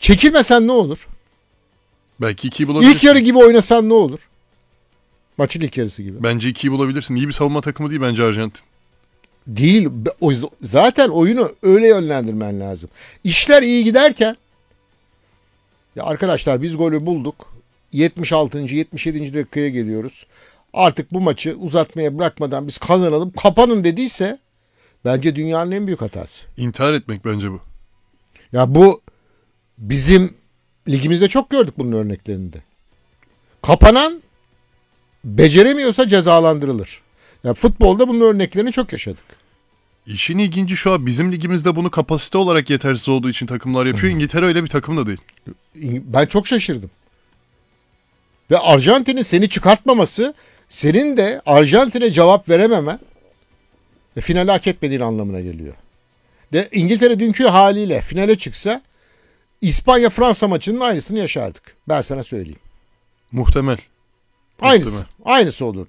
Çekilmesen ne olur? Belki 2'yi bulabilirsin. İlk yarı gibi oynasan ne olur? Maçın ilk yarısı gibi. Bence 2'yi bulabilirsin. İyi bir savunma takımı değil bence Arjantin. Değil. Zaten oyunu öyle yönlendirmen lazım. İşler iyi giderken ya arkadaşlar biz golü bulduk. 76. 77. dakikaya geliyoruz. Artık bu maçı uzatmaya bırakmadan biz kazanalım. Kapanın dediyse bence dünyanın en büyük hatası. İntihar etmek bence bu. Ya bu bizim ligimizde çok gördük bunun örneklerinde. Kapanan beceremiyorsa cezalandırılır. Ya futbolda bunun örneklerini çok yaşadık. İşin ilginci şu an bizim ligimizde bunu kapasite olarak yetersiz olduğu için takımlar yapıyor. İngiltere öyle bir takım da değil. Ben çok şaşırdım. Ve Arjantin'in seni çıkartmaması, senin de Arjantin'e cevap verememen finali hak etmediğin anlamına geliyor. De İngiltere dünkü haliyle finale çıksa İspanya-Fransa maçının aynısını yaşardık. Ben sana söyleyeyim. Muhtemel. Aynısı olurdu.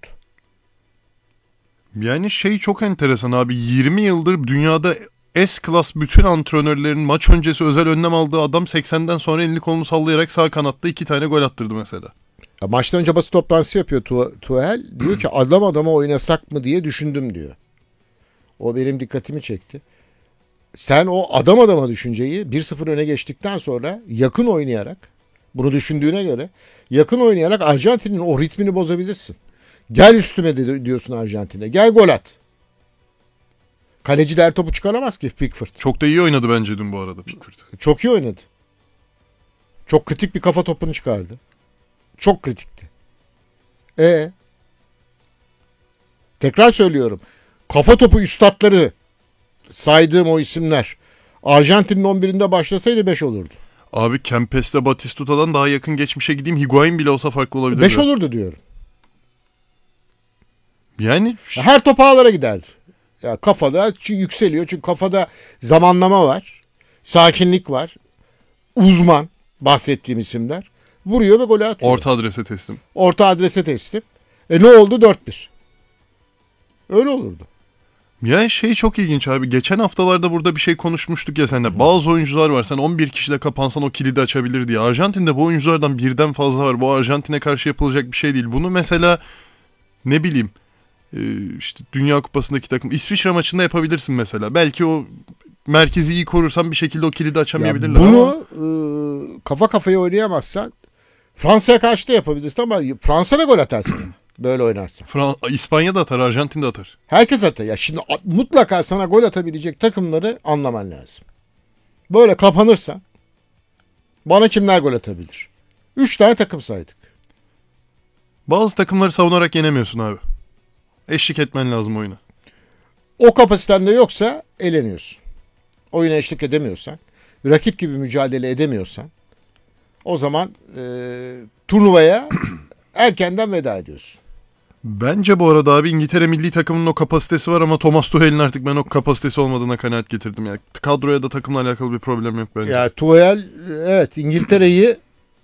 Yani çok enteresan abi. 20 yıldır dünyada S-Class bütün antrenörlerin maç öncesi özel önlem aldığı adam 80'den sonra elini kolunu sallayarak sağ kanatta 2 tane gol attırdı mesela. Ya maçtan önce basın toplantısı yapıyor Tuchel. Diyor ki adam adama oynasak mı diye düşündüm diyor. O benim dikkatimi çekti. Sen o adam adama düşünceyi 1-0 öne geçtikten sonra yakın oynayarak, bunu düşündüğüne göre yakın oynayarak Arjantin'in o ritmini bozabilirsin. Gel üstüme diyorsun Arjantin'e. Gel gol at. Kaleci der topu çıkaramaz ki Pickford. Çok da iyi oynadı bence dün bu arada Pickford. Çok iyi oynadı. Çok kritik bir kafa topunu çıkardı. Çok kritikti. Tekrar söylüyorum. Kafa topu üstatları saydığım o isimler Arjantin'in 11'inde başlasaydı 5 olurdu. Abi Kempes'le Batistuta'dan daha yakın geçmişe gideyim. Higuain bile olsa farklı olabilirdi. 5 olurdu diyorum. Yani her top ağlara giderdi. Ya kafada yükseliyor çünkü kafada zamanlama var. Sakinlik var. Uzman bahsettiğim isimler. Vuruyor ve golü atıyor. Orta adrese teslim. Ne oldu? 4-1. Öyle olurdu. Yani çok ilginç abi. Geçen haftalarda burada bir şey konuşmuştuk ya seninle. Bazı oyuncular var. Sen 11 kişiyle kapansan o kilidi açabilir diye. Arjantin'de bu oyunculardan birden fazla var. Bu Arjantin'e karşı yapılacak bir şey değil. Bunu mesela ne bileyim işte Dünya Kupası'ndaki takım İsviçre maçında yapabilirsin mesela. Belki o merkezi iyi korursan bir şekilde o kilidi açamayabilirler. Bunu kafa kafaya oynayamazsan Fransa'ya karşı da yapabilirsin ama Fransa da gol atarsın. Böyle oynarsan. İspanya da atar, Arjantin de atar. Herkes atar. Ya şimdi mutlaka sana gol atabilecek takımları anlaman lazım. Böyle kapanırsan bana kimler gol atabilir? 3 tane takım saydık. Bazı takımları savunarak yenemiyorsun abi. Eşlik etmen lazım oyuna. O kapasitende yoksa eleniyorsun. Oyuna eşlik edemiyorsan, rakip gibi mücadele edemiyorsan o zaman turnuvaya erkenden veda ediyorsun. Bence bu arada abi İngiltere milli takımının o kapasitesi var ama Thomas Tuchel'in artık ben o kapasitesi olmadığına kanaat getirdim. Yani kadroya da takımla alakalı bir problem yok bence. Ya Tuchel evet İngiltere'yi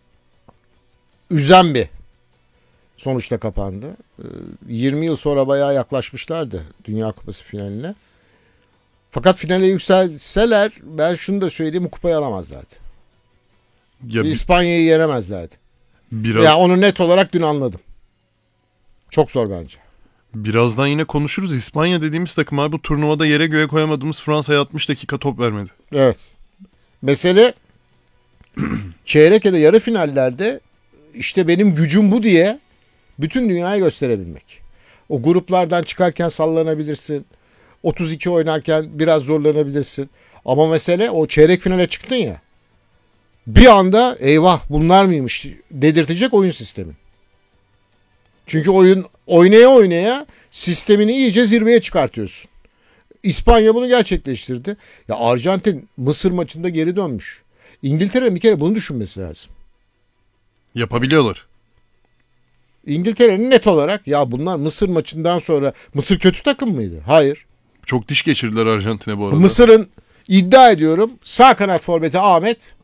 üzen bir sonuçta kapandı. 20 yıl sonra bayağı yaklaşmışlardı Dünya Kupası finaline. Fakat finale yükselseler ben şunu da söyleyeyim kupayı alamazlardı. İspanya'yı yenemezlerdi. Ya onu net olarak dün anladım. Çok zor bence. Birazdan yine konuşuruz. İspanya dediğimiz takım abi bu turnuvada yere göğe koyamadığımız Fransa'ya 60 dakika top vermedi. Evet. Mesele çeyrek ya da yarı finallerde işte benim gücüm bu diye bütün dünyaya gösterebilmek. O gruplardan çıkarken sallanabilirsin. 32 oynarken biraz zorlanabilirsin. Ama mesele o çeyrek finale çıktın ya. Bir anda eyvah bunlar mıymış dedirtecek oyun sistemi. Çünkü oyun oynaya sistemini iyice zirveye çıkartıyorsun. İspanya bunu gerçekleştirdi. Ya Arjantin Mısır maçında geri dönmüş. İngiltere bir kere bunu düşünmesi lazım. Yapabiliyorlar. İngiltere'nin net olarak ya bunlar Mısır maçından sonra Mısır kötü takım mıydı? Hayır. Çok diş geçirdiler Arjantin'e bu arada. Mısır'ın iddia ediyorum sağ kanat forveti Ahmet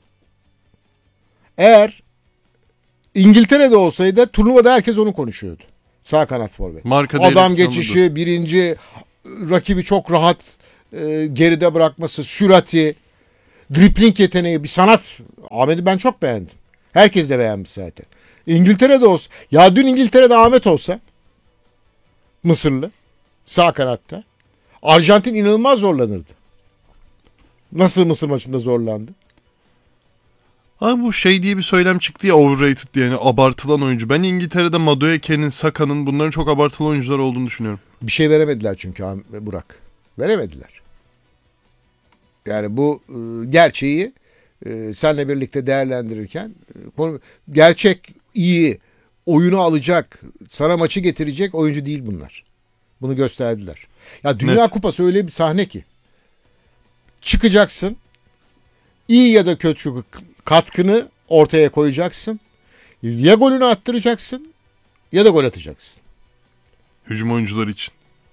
eğer İngiltere'de olsaydı turnuvada herkes onu konuşuyordu. Sağ kanat forvet. Adam geçişi, birinci rakibi çok rahat geride bırakması, sürati. dripling yeteneği, bir sanat. Ahmet'i ben çok beğendim. Herkes de beğenmiş zaten. İngiltere'de olsa, ya dün İngiltere'de Ahmet olsa, Mısırlı, sağ kanatta, Arjantin inanılmaz zorlanırdı. Nasıl Mısır maçında zorlandı? Abi bu şey diye bir söylem çıktı ya, overrated diye, yani abartılan oyuncu. Ben İngiltere'de Madueke'nin, Saka'nın, bunların çok abartılı oyuncular olduğunu düşünüyorum. Bir şey veremediler çünkü Burak. Veremediler. Yani bu gerçeği seninle birlikte değerlendirirken gerçek iyi oyunu alacak, sana maçı getirecek oyuncu değil bunlar. Bunu gösterdiler. Ya Dünya Net. Kupası öyle bir sahne ki çıkacaksın, iyi ya da kötü katkını ortaya koyacaksın. Ya golünü attıracaksın ya da gol atacaksın. Hücum oyuncuları için.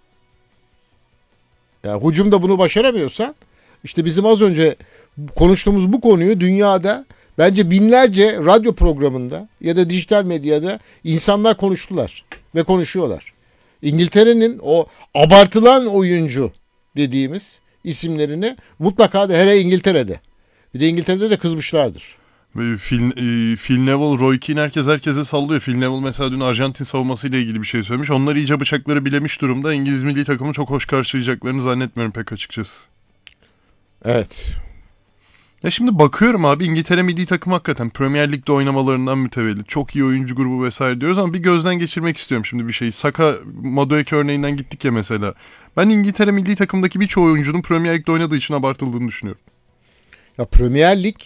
Ya hücumda bunu başaramıyorsan işte bizim az önce konuştuğumuz bu konuyu dünyada bence binlerce radyo programında ya da dijital medyada insanlar konuştular ve konuşuyorlar. İngiltere'nin o abartılan oyuncu dediğimiz isimlerini mutlaka da hele İngiltere'de. Bir de İngiltere'de de kızmışlardır. Phil Neville, Roy Keane, herkese sallıyor. Phil Neville mesela dün Arjantin savunmasıyla ilgili bir şey söylemiş. Onlar iyice bıçakları bilemiş durumda. İngiliz milli takımı çok hoş karşılayacaklarını zannetmiyorum pek açıkçası. Evet. Ya şimdi bakıyorum abi, İngiltere milli takımı hakikaten Premier Lig'de oynamalarından mütevellit. Çok iyi oyuncu grubu vesaire diyoruz ama bir gözden geçirmek istiyorum şimdi bir şeyi. Saka, Madueke örneğinden gittik ya mesela. Ben İngiltere milli takımdaki birçoğu oyuncunun Premier Lig'de oynadığı için abartıldığını düşünüyorum. Ya Premier Lig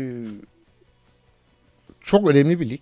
çok önemli bir lig.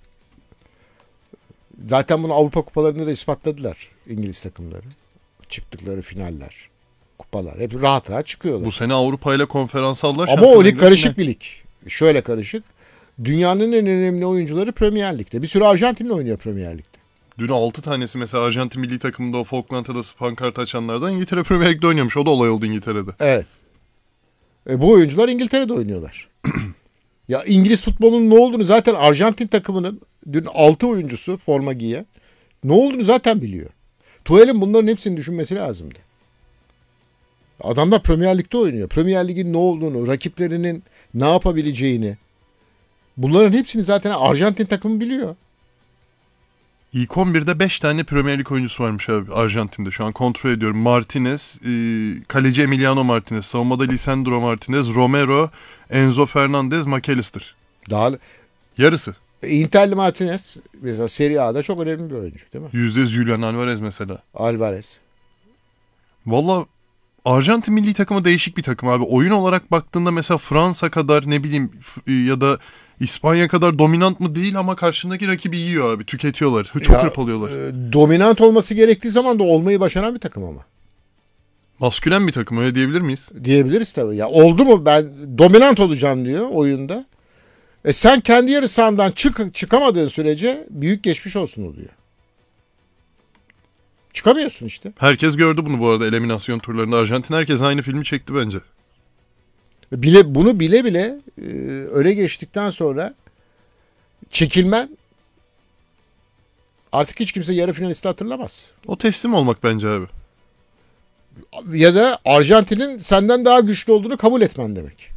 Zaten bunu Avrupa kupalarında da ispatladılar İngiliz takımları. Çıktıkları finaller, kupalar. Hep rahat rahat çıkıyorlar. Bu sene Avrupa ile konferans aldılar. Ama o Şampiyonlar lig Ligi'ne karışık final. bir lig. Şöyle karışık. Dünyanın en önemli oyuncuları Premier Lig'de. Bir sürü Arjantinli oynuyor Premier Lig'de. Dün 6 tanesi mesela Arjantin milli takımında o Falkland Adası pankart açanlardan İngiltere Premier Lig'de oynuyormuş. O da olay oldu İngiltere'de. Evet. Bu oyuncular İngiltere'de oynuyorlar. Ya İngiliz futbolunun ne olduğunu zaten Arjantin takımının dün 6 oyuncusu forma giyen ne olduğunu zaten biliyor. Tuchel'in bunların hepsini düşünmesi lazımdı. Adamlar Premier Lig'de oynuyor. Premier Lig'in ne olduğunu, rakiplerinin ne yapabileceğini bunların hepsini zaten Arjantin takımı biliyor. İlk 11'de 5 tane Premier Lig oyuncusu varmış abi Arjantin'de. Şu an kontrol ediyorum. Martinez, kaleci Emiliano Martinez, savunmada Lisandro Martinez, Romero, Enzo Fernandez, McAllister. Daha Yarısı. Inter'li Martinez mesela Serie A'da çok önemli bir oyuncu değil mi? %100 Julian Alvarez mesela. Alvarez. Valla Arjantin milli takımı değişik bir takım abi. Oyun olarak baktığında mesela Fransa kadar, ne bileyim, ya da İspanya kadar dominant mı değil ama karşındaki rakibi yiyor abi. Tüketiyorlar. Çok hırpalıyorlar. Dominant olması gerektiği zaman da olmayı başaran bir takım ama. Maskülen bir takım, öyle diyebilir miyiz? Diyebiliriz tabii. Ya oldu mu ben dominant olacağım diyor oyunda. Sen kendi yarı sahandan çıkamadığın sürece büyük geçmiş olsun oluyor. Çıkamıyorsun işte. Herkes gördü bunu bu arada eliminasyon turlarında. Arjantin herkes aynı filmi çekti bence. Bunu bile bile öne geçtikten sonra çekilmen artık hiç kimse yarı finalisti hatırlamaz. O teslim olmak bence abi. Ya da Arjantin'in senden daha güçlü olduğunu kabul etmen demek.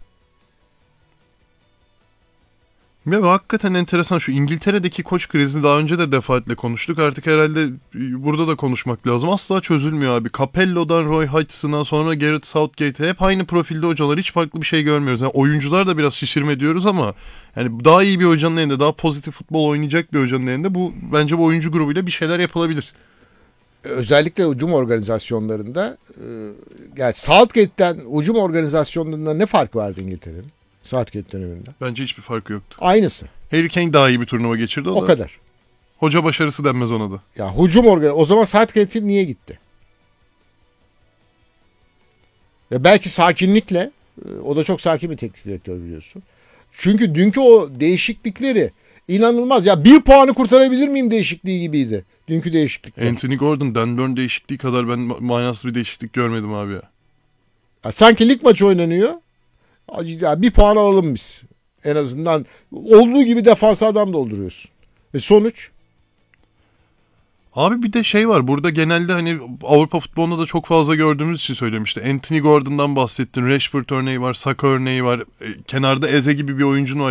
Ve hakikaten enteresan, şu İngiltere'deki koç krizini daha önce de defaatle konuştuk. Artık herhalde burada da konuşmak lazım. Asla çözülmüyor abi. Capello'dan Roy Hodgson'a, sonra Gareth Southgate'e hep aynı profilde hocalar. Hiç farklı bir şey görmüyoruz. Yani oyuncular da biraz şişirme diyoruz ama yani daha iyi bir hocanın elinde, daha pozitif futbol oynayacak bir hocanın elinde bence bu oyuncu grubuyla bir şeyler yapılabilir. Özellikle hücum organizasyonlarında yani Southgate'den hücum organizasyonlarında ne fark vardı İngiltere'nin? Southgate döneminde. Bence hiçbir farkı yoktu. Aynısı. Harry Kane daha iyi bir turnuva geçirdi O da. kadar. Hoca başarısı denmez ona da. Ya o zaman Southgate niye gitti? Belki sakinlikle o da çok sakin bir teknik direktör biliyorsun. Çünkü dünkü o değişiklikleri inanılmaz. Ya bir puanı kurtarabilir miyim değişikliği gibiydi. Dünkü değişiklikler. Anthony Gordon, Dan Burn değişikliği kadar ben manasız bir değişiklik görmedim abi ya. Ya sanki lig maçı oynanıyor. Ya bir puan alalım biz. En azından olduğu gibi defansa adam dolduruyorsun. Sonuç? Abi bir de şey var burada genelde hani Avrupa futbolunda da çok fazla gördüğümüz için söylüyorum işte Anthony Gordon'dan bahsettin, Rashford örneği var, Saka örneği var, kenarda Eze gibi bir oyuncun var.